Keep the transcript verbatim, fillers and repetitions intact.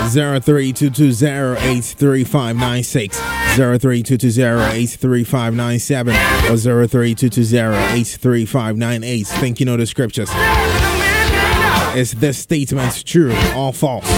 zero three two two zero eight three five nine six, zero three two two zero eight three five nine seven, or zero three two two zero eight three five nine eight. Think you know the scriptures. Is this statement true or false?